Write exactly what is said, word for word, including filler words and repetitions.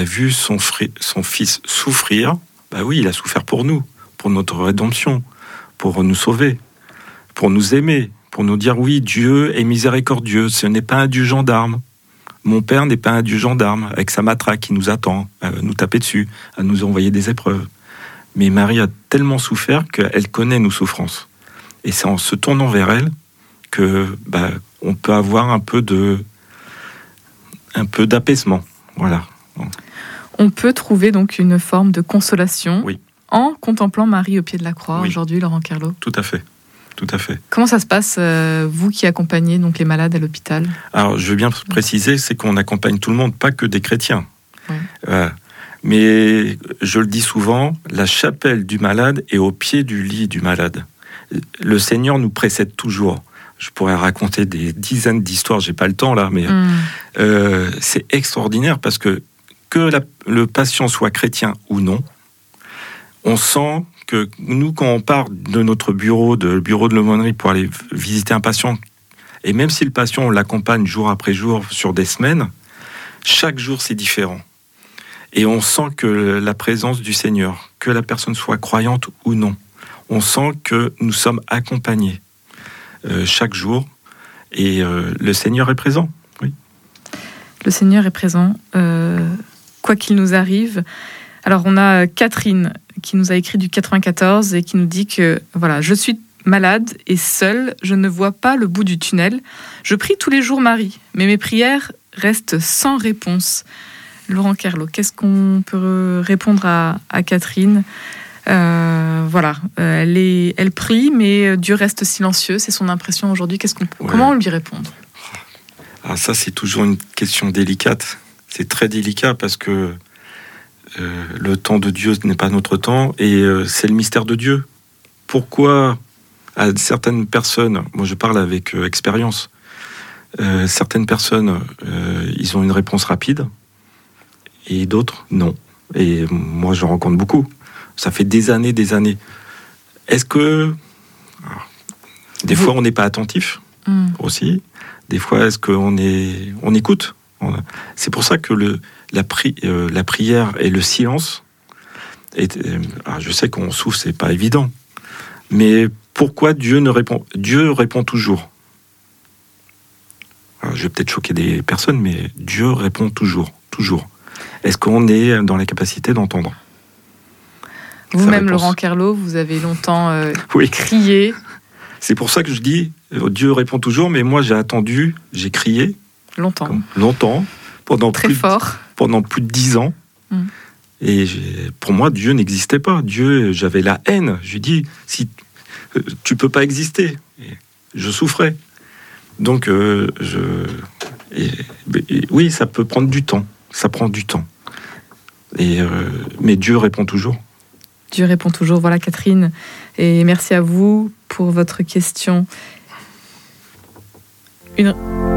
vu son, fri- son fils souffrir. Bah oui, il a souffert pour nous, pour notre rédemption, pour nous sauver, pour nous aimer, pour nous dire oui, Dieu est miséricordieux, ce n'est pas un Dieu gendarme. Mon père n'est pas un Dieu gendarme, avec sa matraque qui nous attend, à nous taper dessus, à nous envoyer des épreuves. Mais Marie a tellement souffert qu'elle connaît nos souffrances. Et c'est en se tournant vers elle que bah, on peut avoir un peu de, un peu d'apaisement. Voilà. On peut trouver donc une forme de consolation oui. en contemplant Marie au pied de la croix oui. aujourd'hui, Laurent Kerlot. Tout à fait. Tout à fait. Comment ça se passe, euh, vous qui accompagnez donc les malades à l'hôpital ? Alors, je veux bien préciser, c'est qu'on accompagne tout le monde, pas que des chrétiens. Ouais. Euh, mais je le dis souvent, la chapelle du malade est au pied du lit du malade. Le Seigneur nous précède toujours. Je pourrais raconter des dizaines d'histoires, j'ai pas le temps là, mais mmh. euh, c'est extraordinaire parce que que la, le patient soit chrétien ou non, on sent que nous, quand on part de notre bureau, de le bureau de l'aumônerie pour aller visiter un patient, et même si le patient, on l'accompagne jour après jour sur des semaines, chaque jour, c'est différent. Et on sent que la présence du Seigneur, que la personne soit croyante ou non, on sent que nous sommes accompagnés euh, chaque jour, et euh, le Seigneur est présent. Oui. Le Seigneur est présent, euh, quoi qu'il nous arrive. Alors, on a Catherine qui nous a écrit du quatre-vingt-quatorze et qui nous dit que voilà, je suis malade et seule, je ne vois pas le bout du tunnel. Je prie tous les jours Marie, mais mes prières restent sans réponse. Laurent Kerlot, qu'est-ce qu'on peut répondre à, à Catherine ? euh, Voilà, elle, est, elle prie, mais Dieu reste silencieux. C'est son impression aujourd'hui. Qu'est-ce qu'on, ouais. Comment lui répondre ? Ah, ça, c'est toujours une question délicate. C'est très délicat parce que Euh, le temps de Dieu n'est pas notre temps et euh, c'est le mystère de Dieu. Pourquoi à certaines personnes, moi je parle avec euh, expérience, euh, certaines personnes, euh, ils ont une réponse rapide et d'autres non. Et moi je rencontre beaucoup. Ça fait des années, des années. Est-ce que alors, des Vous... fois on n'est pas attentif mm. aussi. Des fois est-ce qu'on est, on écoute. C'est pour ça que le La, pri- euh, la prière et le silence, est, euh, je sais qu'on souffre, c'est pas évident, mais pourquoi Dieu ne répond Dieu répond toujours. Alors, je vais peut-être choquer des personnes, mais Dieu répond toujours, toujours. Est-ce qu'on est dans la capacité d'entendre ? Vous-même, Laurent Kerlot, vous avez longtemps euh, oui. crié. C'est pour ça que je dis Dieu répond toujours, mais moi j'ai attendu, j'ai crié longtemps, comme, longtemps. Pendant Très plus fort. De, pendant plus de dix ans. Mm. Et j'ai, pour moi, Dieu n'existait pas. Dieu, j'avais la haine. Je lui dis, si, euh, tu peux pas exister. Et je souffrais. Donc, euh, je, et, et, oui, ça peut prendre du temps. Ça prend du temps. Et, euh, mais Dieu répond toujours. Dieu répond toujours. Voilà, Catherine. Et merci à vous pour votre question. Une...